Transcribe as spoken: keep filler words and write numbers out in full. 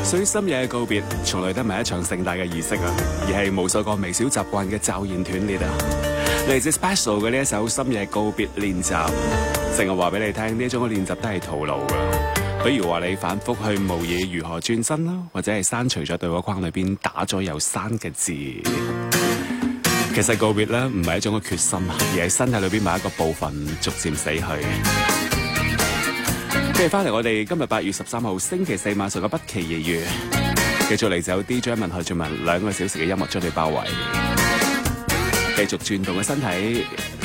所以深夜嘅告別，從來都唔係一場盛大嘅儀式啊，而係無數個微小習慣嘅驟然斷裂啊。嚟自 Special 嘅呢一首深夜告別練習，淨係話俾你聽，呢一種嘅練習都係徒勞噶。比如話你反覆去模擬如何轉身啦，或者係刪除咗對話框裏邊打咗又刪嘅字。其實告別咧唔係一種嘅決心，而係身體裏邊某一個部分逐漸死去。跟住翻嚟，我哋今日八月十三號星期四晚上嘅不期而遇，繼續嚟走 D J 文何俊文兩個小時嘅音樂將你包圍，繼續轉動嘅身體，